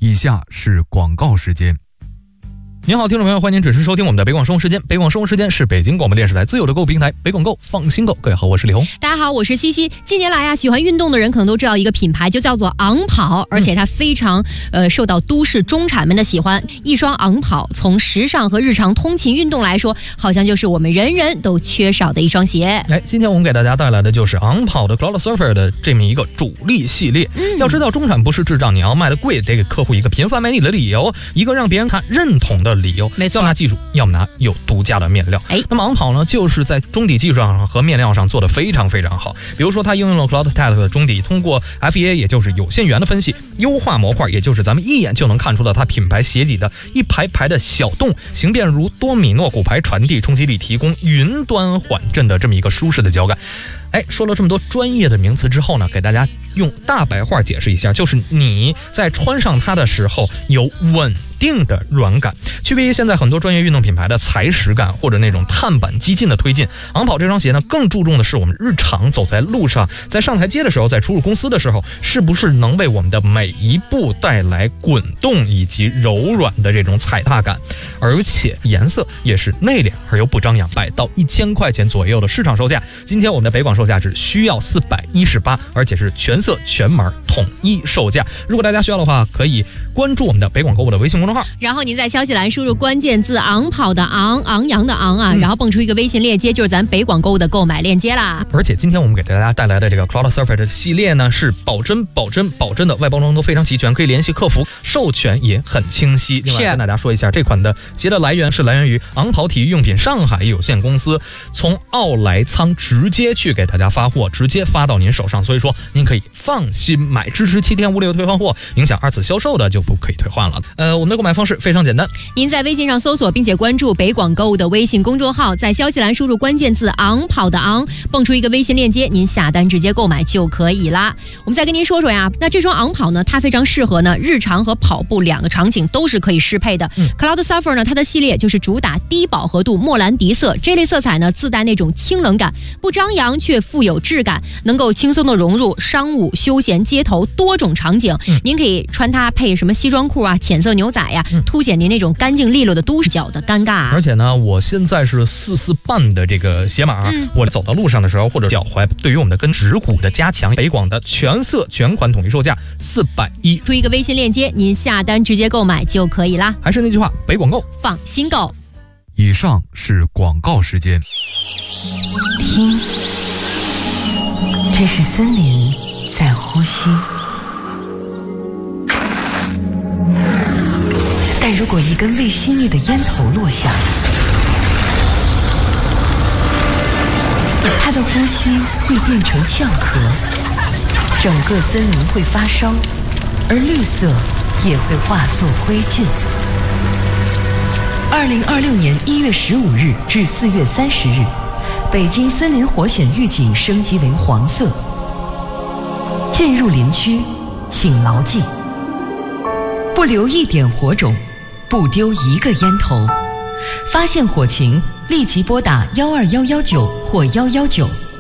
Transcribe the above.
以下是广告时间。 您好，听众朋友，欢迎您准时收听我们的北广生活时间。北广生活时间是北京广播电视台自有的购物平台北广购，放心购。各位好，我是李红。 大家好，我是西西。近年来喜欢运动的人可能都知道一个品牌，就叫做昂跑，而且它非常受到都市中产们的喜欢。一双昂跑，从时尚和日常通勤运动来说，好像就是我们人人都缺少的一双鞋。 今天我们给大家带来的就是昂跑的 Cloud Surfer 的这么一个主力系列。要知道，中产不是智障，你要卖的贵，得给客户一个频繁买你的理由，一个让别人看认同的理由。 没错， 要拿技术，要么拿有独家的面料。那么昂跑呢，就是在中底技术上和面料上做得非常非常好。比如说，它应用了 Cloud Tech 的中底，通过 FEA 也就是有限元的分析，优化模块，也就是咱们一眼就能看出了它品牌鞋底的一排排的小洞，形变如多米诺骨牌，传递冲击力，提供云端缓震的这么一个舒适的脚感。说了这么多专业的名词之后呢，给大家用大白话解释一下，就是你在穿上它的时候有稳定的软感，区别于现在很多专业运动品牌的踩实感或者那种碳板激进的推进。昂跑这双鞋呢，更注重的是我们日常走在路上，在上台阶的时候，在出入公司的时候，是不是能为我们的每一步带来滚动以及柔软的这种踩踏感，而且颜色也是内敛而又不张扬，摆到1000块钱左右的市场售价。今天我们的北广售价只需要418，而且是全色全码统一售价。如果大家需要的话，可以关注我们的北广购物的微信公众号， 然后您在消息栏输入关键字昂跑的昂，昂扬的昂然后蹦出一个微信链接，就是咱北广购物的购买链接啦。 而且今天我们给大家带来的这个 Cloud Surfer 的系列呢，是保真的，外包装都非常齐全，可以联系客服，授权也很清晰。另外跟大家说一下，这款的鞋的来源是来源于昂跑体育用品上海有限公司，从奥莱仓直接去给大家发货，直接发到您手上，所以说您可以放心买，支持7天无理由退换货，影响2次销售的就不可以退换了。我们的购买方式非常简单， 您在微信上搜索并且关注北广购物的微信公众号，在消息栏输入关键字昂跑的昂，蹦出一个微信链接，您下单直接购买就可以啦。我们再跟您说说呀，那这双昂跑呢，它非常适合呢日常和跑步两个场景都是可以适配的。Cloud Surfer 呢，它的系列就是主打低饱和度莫兰迪色，这类色彩呢自带那种清冷感，不张扬却富有质感，能够轻松的融入商务、休闲、街头多种场景。您可以穿它配什么西装裤啊、浅色牛仔呀，凸显您那种干净利落的都市脚的尴尬。 而且呢，我现在是44半的这个鞋码，我走到路上的时候或者脚踝，对于我们的跟指骨的加强。北广的全色全款统一售价410， 出一个微信链接，您下单直接购买就可以啦。 还是那句话，北广购， 放心购。 以上是广告时间。 听，这是森林在呼吸。但如果一根未熄灭的烟头落下，它的呼吸会变成呛咳，整个森林会发烧，而绿色也会化作灰烬。2026年1月15日至4月30日，北京森林火险预警升级为黄色。进入林区，请牢记：不留一点火种，不丢一个烟头。发现火情，立即拨打12119或119。